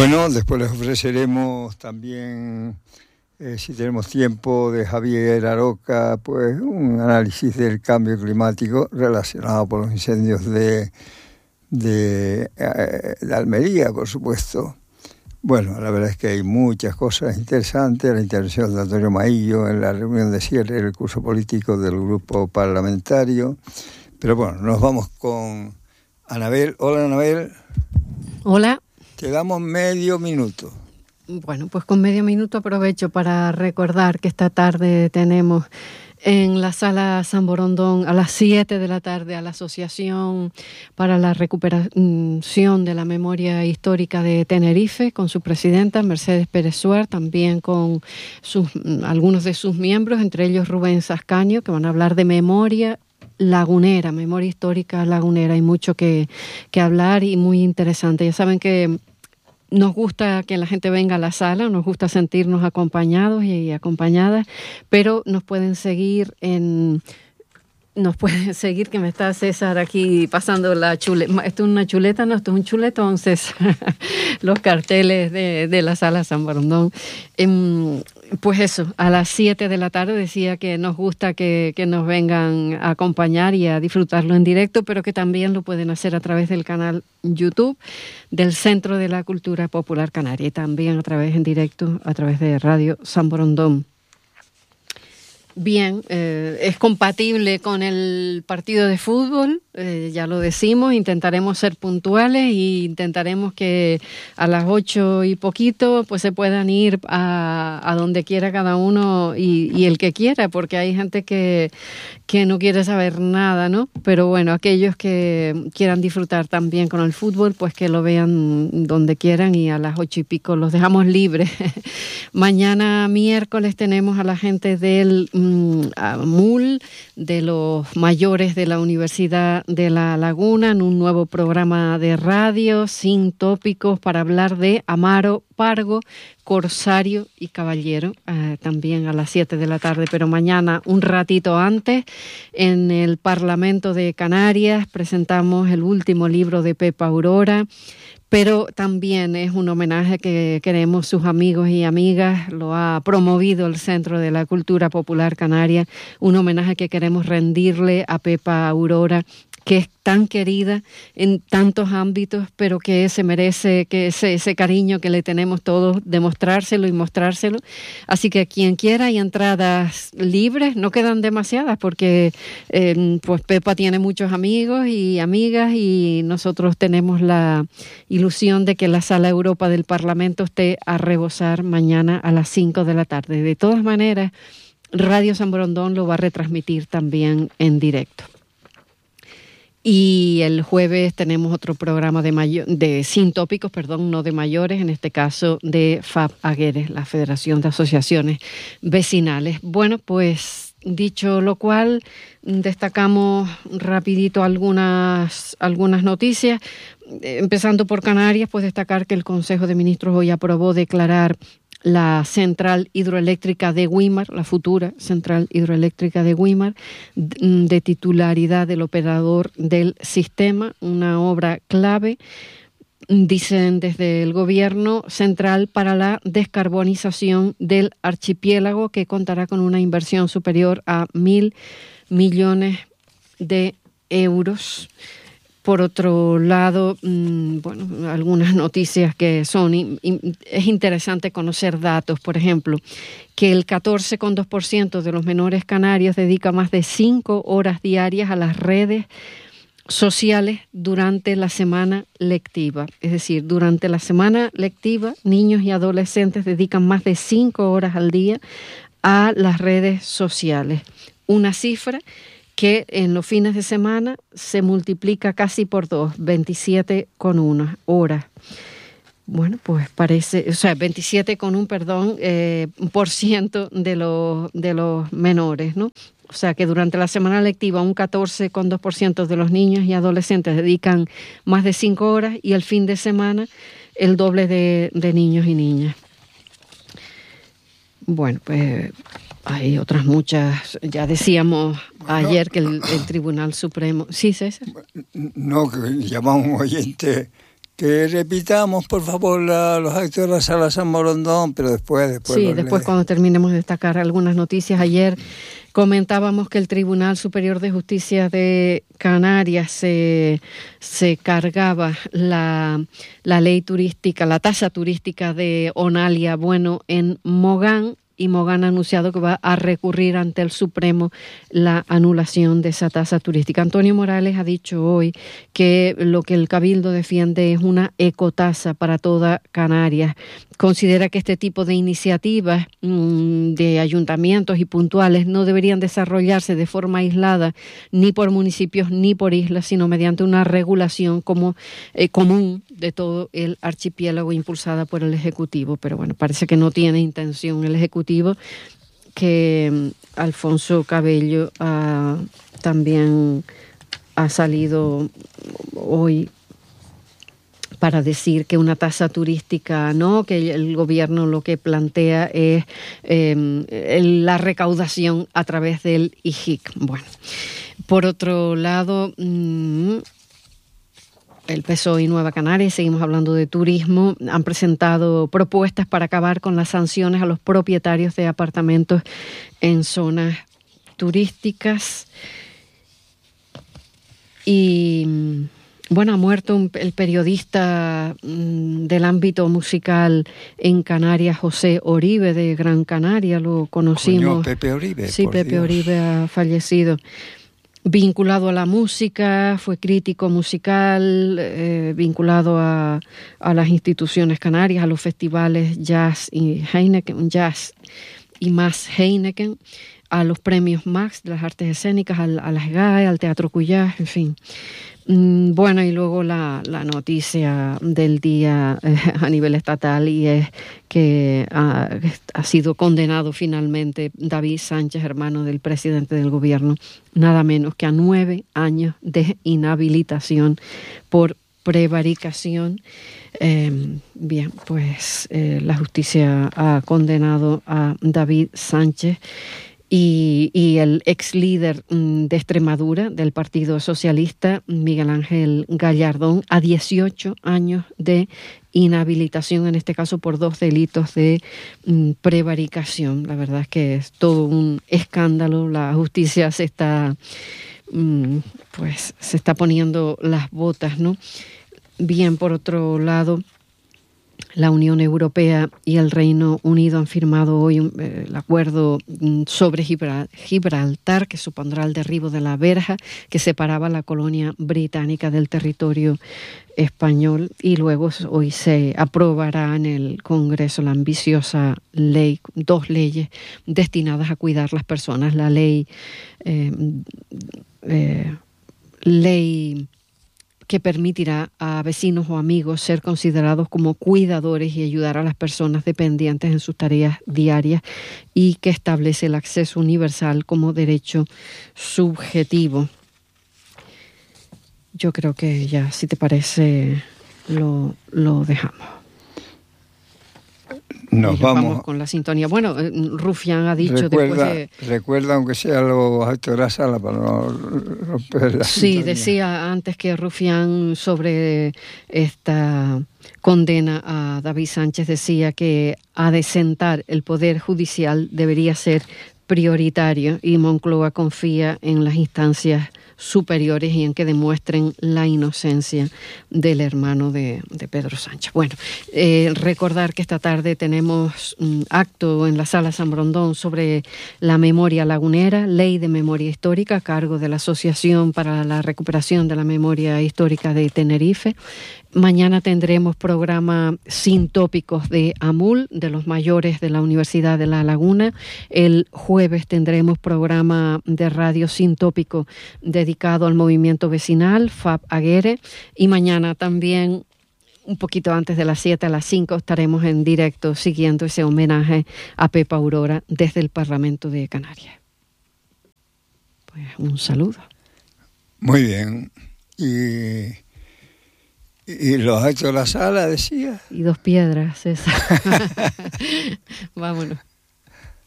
Bueno, después les ofreceremos también, si tenemos tiempo, de Javier Aroca, pues un análisis del cambio climático relacionado con los incendios de Almería, por supuesto. Bueno, la verdad es que hay muchas cosas interesantes. La intervención de Antonio Maillo en la reunión de cierre del curso político del grupo parlamentario. Pero bueno, nos vamos con Anabel. Hola, Anabel. Hola. Te damos medio minuto. Bueno, pues con medio minuto aprovecho para recordar que esta tarde tenemos en la Sala San Borondón a las 7 de la tarde a la Asociación para la Recuperación de la Memoria Histórica de Tenerife, con su presidenta Mercedes Pérez Suar, también con algunos de sus miembros, entre ellos Rubén Sascaño, que van a hablar de memoria lagunera, memoria histórica lagunera. Hay mucho que hablar y muy interesante. Ya saben que nos gusta que la gente venga a la sala, nos gusta sentirnos acompañados y acompañadas, pero nos pueden seguir que me está César aquí pasando la chuleta. ¿Esto es una chuleta? No, esto es un chuletón, César. Los carteles de la Sala San Borondón. Pues eso, a las 7 de la tarde decía que nos gusta que nos vengan a acompañar y a disfrutarlo en directo, pero que también lo pueden hacer a través del canal YouTube del Centro de la Cultura Popular Canaria y también en directo a través de Radio San Borondón. Bien, es compatible con el partido de fútbol, ya lo decimos, intentaremos ser puntuales e intentaremos que a las 8 y poquito pues se puedan ir a donde quiera cada uno y el que quiera, porque hay gente que no quiere saber nada, ¿no? Pero bueno, aquellos que quieran disfrutar también con el fútbol, pues que lo vean donde quieran y a las 8 y pico los dejamos libres. Mañana miércoles tenemos a la gente del MUL, de los mayores de la Universidad de La Laguna, en un nuevo programa de radio sin tópicos para hablar de Amaro, Pargo, Corsario y Caballero, también a las 7 de la tarde, pero mañana un ratito antes en el Parlamento de Canarias presentamos el último libro de Pepa Aurora, pero también es un homenaje que queremos sus amigos y amigas, lo ha promovido el Centro de la Cultura Popular Canaria, un homenaje que queremos rendirle a Pepa Aurora, que es tan querida en tantos ámbitos, pero que se merece que ese cariño que le tenemos todos, demostrárselo y mostrárselo. Así que quien quiera, hay entradas libres, no quedan demasiadas, porque pues Pepa tiene muchos amigos y amigas y nosotros tenemos la ilusión de que la Sala Europa del Parlamento esté a rebosar mañana a las 5 de la tarde. De todas maneras, Radio San Borondón lo va a retransmitir también en directo. Y el jueves tenemos otro programa de sin tópicos, no de mayores, en este caso de FAB Agueres, la Federación de Asociaciones Vecinales. Bueno, pues dicho lo cual, destacamos rapidito algunas noticias. Empezando por Canarias, pues destacar que el Consejo de Ministros hoy aprobó declarar la central hidroeléctrica de Güímar, la futura central hidroeléctrica de Güímar, de titularidad del operador del sistema, una obra clave, dicen desde el Gobierno central, para la descarbonización del archipiélago, que contará con una inversión superior a 1.000 millones de euros. Por otro lado, bueno, algunas noticias que es interesante conocer datos. Por ejemplo, que el 14,2% de los menores canarios dedica más de 5 horas diarias a las redes sociales durante la semana lectiva. Es decir, durante la semana lectiva, niños y adolescentes dedican más de 5 horas al día a las redes sociales. Una cifra que en los fines de semana se multiplica casi por 2, 27,1 horas. Bueno, pues parece, 27,1% de los menores, ¿no? O sea que durante la semana lectiva un 14,2% de los niños y adolescentes dedican más de 5 horas y el fin de semana el doble de niños y niñas. Bueno, pues hay otras muchas. Ya decíamos ayer que el Tribunal Supremo... Sí, César. No, que llama a un oyente Que repitamos, por favor, los actos de la Sala San Morondón, pero después. Sí, después cuando terminemos de destacar algunas noticias. Ayer comentábamos que el Tribunal Superior de Justicia de Canarias se cargaba la ley turística, la tasa turística de Onalia Bueno en Mogán, y Mogán ha anunciado que va a recurrir ante el Supremo la anulación de esa tasa turística. Antonio Morales ha dicho hoy que lo que el Cabildo defiende es una ecotasa para toda Canarias. Considera que este tipo de iniciativas de ayuntamientos y puntuales no deberían desarrollarse de forma aislada ni por municipios ni por islas, sino mediante una regulación común de todo el archipiélago impulsada por el Ejecutivo. Pero bueno, parece que no tiene intención el Ejecutivo, que Alfonso Cabello también ha salido hoy para decir que una tasa turística no, que el gobierno lo que plantea es la recaudación a través del IJIC. Bueno, por otro lado, el PSOE y Nueva Canarias, seguimos hablando de turismo, han presentado propuestas para acabar con las sanciones a los propietarios de apartamentos en zonas turísticas. Y bueno, ha muerto el periodista del ámbito musical en Canarias, José Oribe, de Gran Canaria, lo conocimos. Coño, Pepe Oribe. Sí, Pepe Dios. Oribe ha fallecido. Vinculado a la música, fue crítico musical, vinculado a las instituciones canarias, a los festivales Jazz y Heineken, Jazz y más Heineken, a los premios Max de las artes escénicas, a las GAE, al Teatro Cuyás, en fin. Bueno, y luego la noticia del día a nivel estatal, y es que ha sido condenado finalmente David Sánchez, hermano del presidente del gobierno, nada menos que a 9 años de inhabilitación por prevaricación. Bien, pues la justicia ha condenado a David Sánchez y el ex líder de Extremadura del Partido Socialista, Miguel Ángel Gallardón, a 18 años de inhabilitación, en este caso por 2 delitos de prevaricación. La verdad es que es todo un escándalo. La justicia se está poniendo las botas, ¿no? Bien, por otro lado, la Unión Europea y el Reino Unido han firmado hoy el acuerdo sobre Gibraltar, que supondrá el derribo de la verja que separaba la colonia británica del territorio español, y luego hoy se aprobará en el Congreso la ambiciosa ley, 2 leyes destinadas a cuidar las personas. La ley que permitirá a vecinos o amigos ser considerados como cuidadores y ayudar a las personas dependientes en sus tareas diarias, y que establece el acceso universal como derecho subjetivo. Yo creo que ya, si te parece, lo dejamos. Nos vamos con la sintonía. Bueno, Rufián ha dicho después Recuerda, aunque sea los actos de la sala, para no romper la sintonía. Decía antes que Rufián, sobre esta condena a David Sánchez, decía que ha de sentar el Poder Judicial debería ser prioritario, y Moncloa confía en las instancias superiores y en que demuestren la inocencia del hermano de Pedro Sánchez. Bueno, recordar que esta tarde tenemos un acto en la Sala San Borondón sobre la memoria lagunera, ley de memoria histórica, a cargo de la Asociación para la Recuperación de la Memoria Histórica de Tenerife. Mañana tendremos programa sin tópicos de AMUL, de los mayores de la Universidad de La Laguna. El jueves tendremos programa de radio sin tópico dedicado al movimiento vecinal, FAB Aguere. Y mañana también, un poquito antes de las 7, a las 5, estaremos en directo siguiendo ese homenaje a Pepa Aurora desde el Parlamento de Canarias. Pues un saludo. Muy bien. ¿Y los actos de la sala, decía? Y 2 piedras, César. Vámonos.